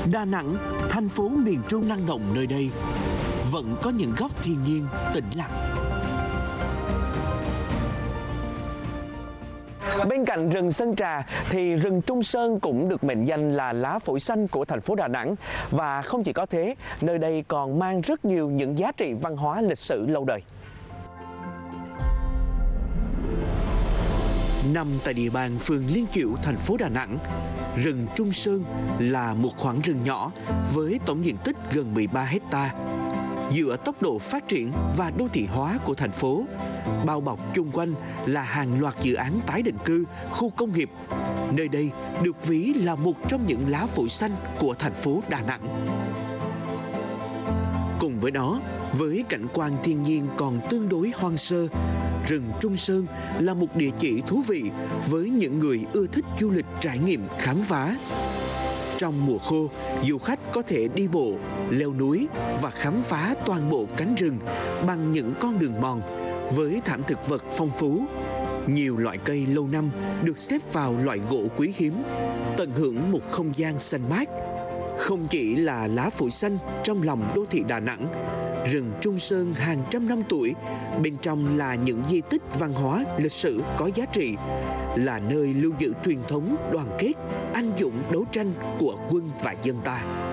Đà Nẵng, thành phố miền Trung năng động nơi đây, vẫn có những góc thiên nhiên tĩnh lặng. Bên cạnh rừng Sơn Trà thì rừng Trung Sơn cũng được mệnh danh là lá phổi xanh của thành phố Đà Nẵng. Và không chỉ có thế, nơi đây còn mang rất nhiều những giá trị văn hóa lịch sử lâu đời. Nằm tại địa bàn phường Liên Chiểu, thành phố Đà Nẵng, rừng Trung Sơn là một khoảng rừng nhỏ với tổng diện tích gần 13 hecta. Giữa tốc độ phát triển và đô thị hóa của thành phố, bao bọc chung quanh là hàng loạt dự án tái định cư, khu công nghiệp. Nơi đây được ví là một trong những lá phổi xanh của thành phố Đà Nẵng. Cùng với đó, với cảnh quan thiên nhiên còn tương đối hoang sơ, rừng Trung Sơn là một địa chỉ thú vị với những người ưa thích du lịch trải nghiệm khám phá. Trong mùa khô, du khách có thể đi bộ, leo núi và khám phá toàn bộ cánh rừng bằng những con đường mòn với thảm thực vật phong phú. Nhiều loại cây lâu năm được xếp vào loại gỗ quý hiếm, tận hưởng một không gian xanh mát. Không chỉ là lá phổi xanh trong lòng đô thị Đà Nẵng, rừng Trung Sơn hàng trăm năm tuổi, bên trong là những di tích văn hóa lịch sử có giá trị, là nơi lưu giữ truyền thống đoàn kết, anh dũng đấu tranh của quân và dân ta.